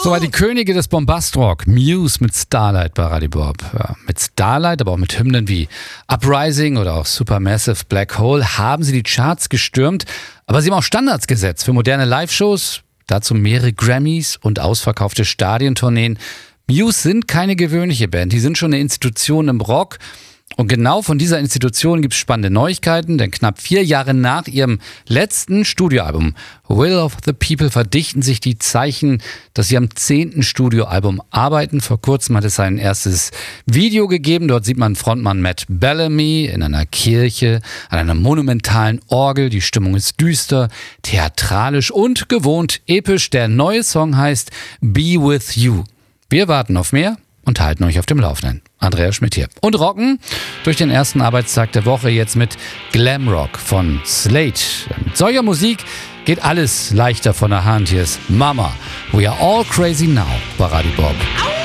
Soweit die Könige des Bombastrock, Muse mit Starlight bei Radio Bob. Ja, mit Starlight, aber auch mit Hymnen wie Uprising oder auch Supermassive Black Hole haben sie die Charts gestürmt. Aber sie haben auch Standards gesetzt für moderne Live-Shows, dazu mehrere Grammys und ausverkaufte Stadientourneen. Muse sind keine gewöhnliche Band, die sind schon eine Institution im Rock. Und genau von dieser Institution gibt es spannende Neuigkeiten, denn knapp 4 Jahre nach ihrem letzten Studioalbum Will of the People verdichten sich die Zeichen, dass sie am 10. Studioalbum arbeiten. Vor kurzem hat es sein erstes Video gegeben. Dort sieht man Frontmann Matt Bellamy in einer Kirche an einer monumentalen Orgel. Die Stimmung ist düster, theatralisch und gewohnt episch. Der neue Song heißt Be With You. Wir warten auf mehr und halten euch auf dem Laufenden. Andreas Schmidt hier. Und rocken durch den ersten Arbeitstag der Woche jetzt mit Glamrock von Slate. Mit solcher Musik geht alles leichter von der Hand. Hier ist Mama, We Are All Crazy Now bei Radio Bob.